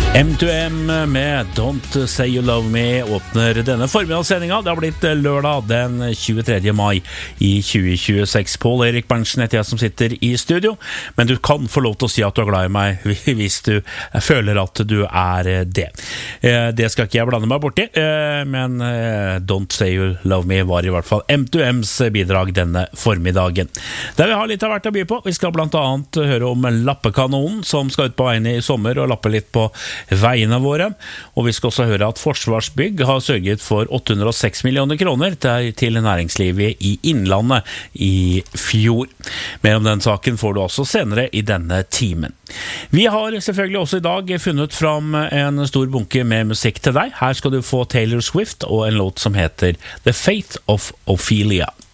M2M med Don't Say You Love Me åpner denne formidagssendinga. Det har blitt lørdag den 23. mai i 2026. Pål Erik Berntsen heter jeg som sitter i studio, men du kan få lov til å si at du er glad i meg hvis du føler at du er det. Det skal ikke jeg blande meg borti, men Don't Say You Love Me var i hvert fall M2Ms bidrag denne formiddagen. Der vi har litt av hvert å by på. Vi skal blant annet høre om Lappekanonen som skal ut på veiene i sommer og lappe litt på veiene våre, og vi skal også høre at Forsvarsbygg har sørget for 806 millioner kroner til næringslivet i Innlandet i fjor. Mer om den saken får du også senere i denne timen. Vi har selvfølgelig også i dag funnet fram en stor bunke med musikk til deg. Her skal du få Taylor Swift og en låt som heter The Fate of Ophelia.